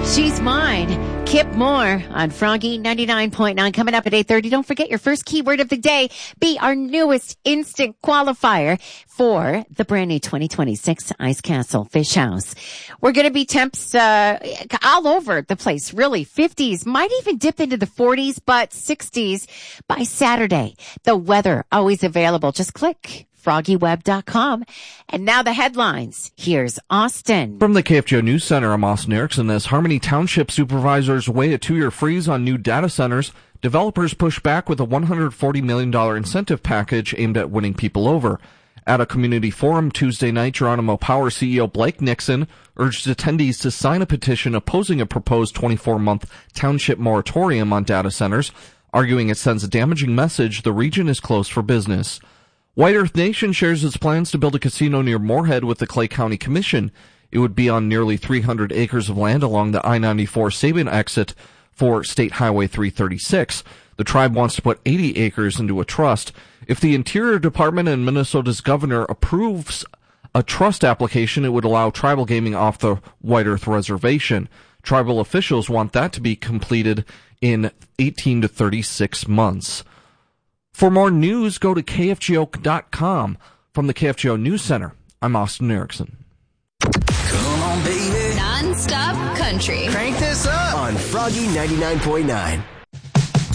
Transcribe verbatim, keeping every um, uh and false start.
She's Mine. Kip Moore on Froggy ninety-nine point nine. Coming up at eight thirty. Don't forget your first keyword of the day. Be our newest instant qualifier for the brand new twenty twenty-six Ice Castle Fish House. We're going to be temps uh, all over the place, really. fifties, might even dip into the forties, but sixties by Saturday. The weather always available. Just click froggy web dot com. And now the headlines. Here's Austin. From the K F G O News Center, I'm Austin Erickson. As Harmony Township supervisors weigh a two-year freeze on new data centers, developers push back with a one hundred forty million dollars incentive package aimed at winning people over. At a community forum Tuesday night, Geronimo Power C E O Blake Nixon urged attendees to sign a petition opposing a proposed twenty-four month township moratorium on data centers, arguing it sends a damaging message the region is closed for business. White Earth Nation shares its plans to build a casino near Moorhead with the Clay County Commission. It would be on nearly three hundred acres of land along the I ninety-four Sabin exit for State Highway three thirty-six. The tribe wants to put eighty acres into a trust. If the Interior Department and Minnesota's governor approves a trust application, it would allow tribal gaming off the White Earth Reservation. Tribal officials want that to be completed in eighteen to thirty-six months. For more news, go to K F G O dot com. From the K F G O News Center, I'm Austin Erickson. Come on, baby. Non-stop country. Crank this up on Froggy ninety-nine point nine.